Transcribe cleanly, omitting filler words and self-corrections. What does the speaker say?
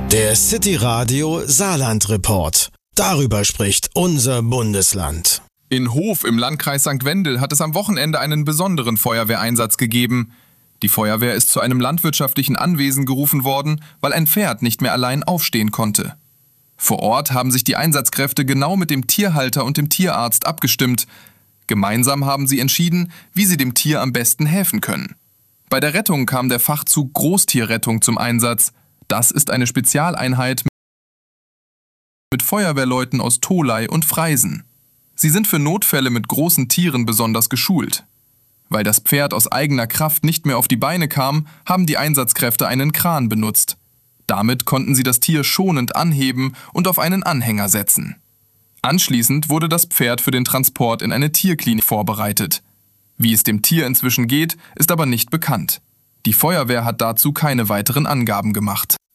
Der City Radio Saarland Report. Darüber spricht unser Bundesland. In Hof im Landkreis St. Wendel hat es am Wochenende einen besonderen Feuerwehreinsatz gegeben. Die Feuerwehr ist zu einem landwirtschaftlichen Anwesen gerufen worden, weil ein Pferd nicht mehr allein aufstehen konnte. Vor Ort haben sich die Einsatzkräfte genau mit dem Tierhalter und dem Tierarzt abgestimmt. Gemeinsam haben sie entschieden, wie sie dem Tier am besten helfen können. Bei der Rettung kam der Fachzug Großtierrettung zum Einsatz. Das ist eine Spezialeinheit mit Feuerwehrleuten aus Tholey und Freisen. Sie sind für Notfälle mit großen Tieren besonders geschult. Weil das Pferd aus eigener Kraft nicht mehr auf die Beine kam, haben die Einsatzkräfte einen Kran benutzt. Damit konnten sie das Tier schonend anheben und auf einen Anhänger setzen. Anschließend wurde das Pferd für den Transport in eine Tierklinik vorbereitet. Wie es dem Tier inzwischen geht, ist aber nicht bekannt. Die Feuerwehr hat dazu keine weiteren Angaben gemacht.